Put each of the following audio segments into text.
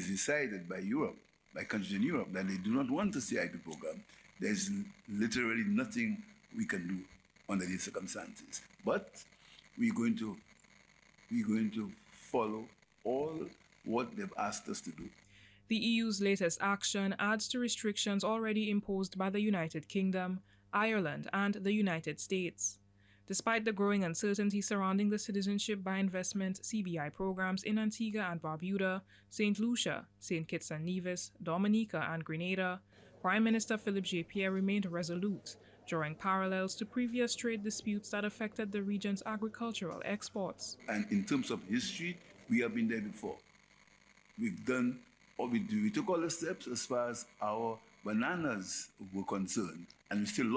is decided by Europe, by countries in Europe, that they do not want the CIP program, there's literally nothing we can do under these circumstances. But we're going to follow all what they've asked us to do. The EU's latest action adds to restrictions already imposed by the United Kingdom, Ireland, and the United States. Despite the growing uncertainty surrounding the Citizenship by Investment (CBI) programs in Antigua and Barbuda, St. Lucia, St. Kitts and Nevis, Dominica, and Grenada, Prime Minister Philip J. Pierre remained resolute, drawing parallels to previous trade disputes that affected the region's agricultural exports. And in terms of history, we have been there before. We've done what we do. We took all the steps as far as our bananas were concerned, and we still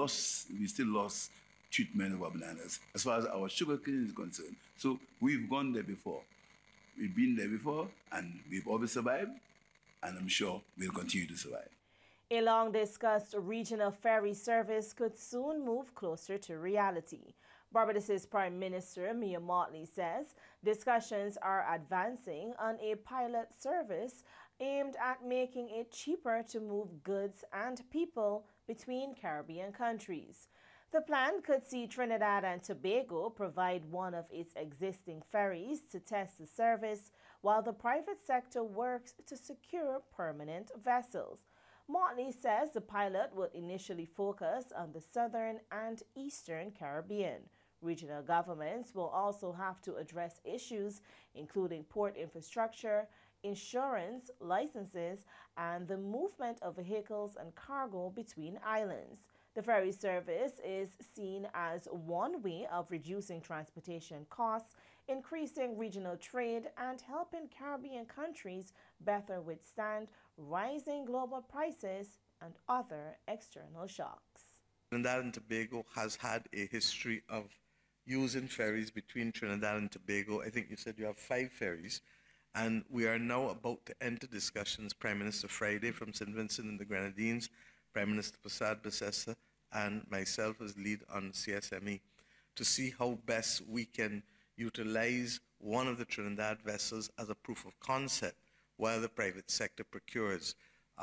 lost treatment of our bananas as far as our sugarcane is concerned. So we've gone there before. We've been there before, and we've always survived, and I'm sure we'll continue to survive. A long-discussed regional ferry service could soon move closer to reality. Barbados's Prime Minister Mia Mottley says discussions are advancing on a pilot service aimed at making it cheaper to move goods and people between Caribbean countries. The plan could see Trinidad and Tobago provide one of its existing ferries to test the service, while the private sector works to secure permanent vessels. Mottley says the pilot will initially focus on the southern and eastern Caribbean. Regional governments will also have to address issues including port infrastructure, insurance, licenses, and the movement of vehicles and cargo between islands. The ferry service is seen as one way of reducing transportation costs, increasing regional trade, and helping Caribbean countries better withstand rising global prices and other external shocks. Trinidad and Tobago has had a history of using ferries between Trinidad and Tobago. I think you said you have 5 ferries. And we are now about to enter discussions, Prime Minister Friday from St. Vincent and the Grenadines, Prime Minister Prasad Bessessa, and myself as lead on CSME, to see how best we can utilize one of the Trinidad vessels as a proof of concept while the private sector procures.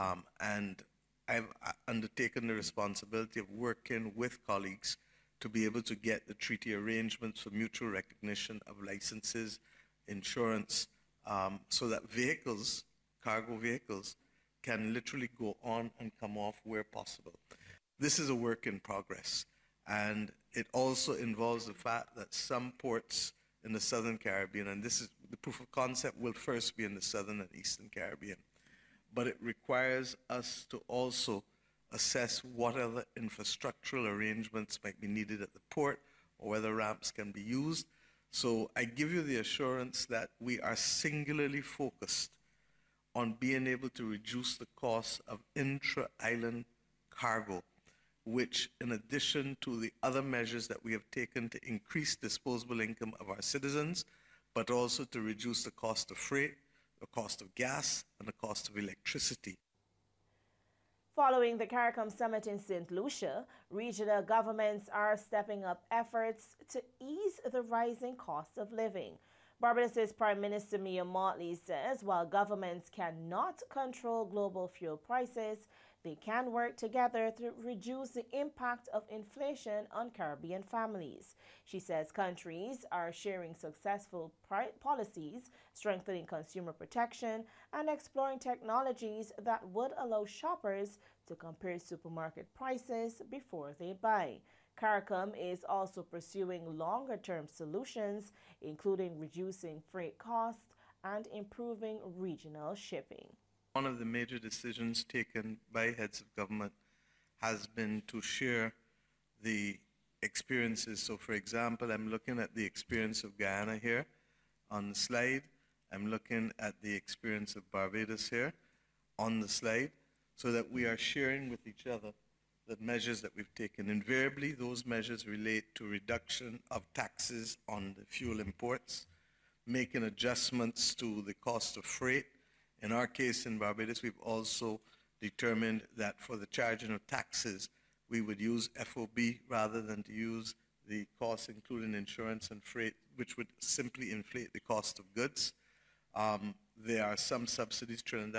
And I've undertaken the responsibility of working with colleagues to be able to get the treaty arrangements for mutual recognition of licenses, insurance, so that vehicles, cargo vehicles, can literally go on and come off where possible. This is a work in progress, and it also involves the fact that some ports in the Southern Caribbean, and this is the proof of concept, will first be in the Southern and Eastern Caribbean, but it requires us to also assess what other infrastructural arrangements might be needed at the port or whether ramps can be used. So I give you the assurance that we are singularly focused on being able to reduce the cost of intra-island cargo, which, in addition to the other measures that we have taken to increase disposable income of our citizens, but also to reduce the cost of freight, the cost of gas, and the cost of electricity. Following the CARICOM summit in St. Lucia, regional governments are stepping up efforts to ease the rising cost of living. Barbados's Prime Minister Mia Mottley says while governments cannot control global fuel prices, they can work together to reduce the impact of inflation on Caribbean families. She says countries are sharing successful policies, strengthening consumer protection, and exploring technologies that would allow shoppers to compare supermarket prices before they buy. CARICOM is also pursuing longer-term solutions, including reducing freight costs and improving regional shipping. One of the major decisions taken by heads of government has been to share the experiences. So, for example, I'm looking at the experience of Guyana here on the slide. I'm looking at the experience of Barbados here on the slide, so that we are sharing with each other the measures that we've taken. Invariably, those measures relate to reduction of taxes on the fuel imports, making adjustments to the cost of freight. In our case in Barbados, we've also determined that for the charging of taxes, we would use FOB rather than to use the costs including insurance and freight, which would simply inflate the cost of goods. There are some subsidies Trinidad